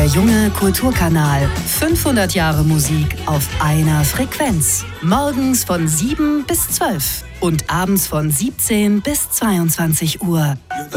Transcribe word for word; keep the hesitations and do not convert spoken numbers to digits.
junge Kulturkanal. fünfhundert Jahre Musik auf einer Frequenz. Morgens von sieben bis zwölf und abends von siebzehn bis zweiundzwanzig Uhr.